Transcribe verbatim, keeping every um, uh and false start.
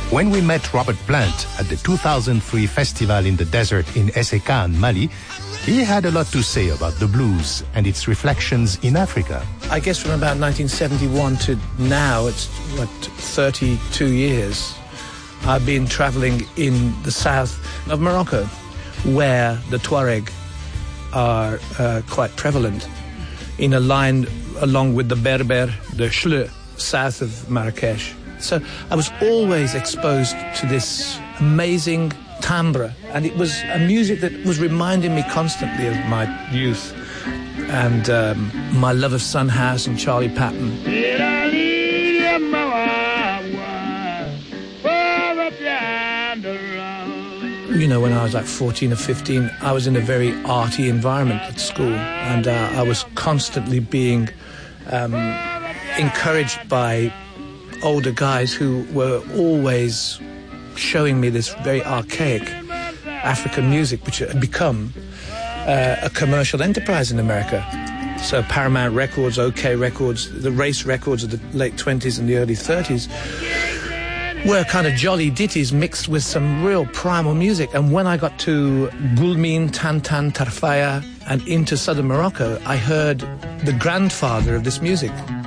When we met Robert Plant at the two thousand three festival in the desert in Esseka, Mali, he had a lot to say about the blues and its reflections in Africa. I guess from about nineteen seventy-one to now, it's, what, thirty-two years, I've been traveling in the south of Morocco, where the Tuareg are uh, quite prevalent, in a line along with the Berber, the Shle, south of Marrakesh. So I was always exposed to this amazing timbre, and it was a music that was reminding me constantly of my youth and um, my love of Son House and Charlie Patton. You know, when I was like fourteen or fifteen, I was in a very arty environment at school, and uh, I was constantly being um, encouraged by older guys who were always showing me this very archaic African music, which had become uh, a commercial enterprise in America. So Paramount Records, OK Records, the race records of the late twenties and the early thirties were kind of jolly ditties mixed with some real primal music. And when I got to Gulmin, Tantan, Tarfaya, and into southern Morocco, I heard the grandfather of this music,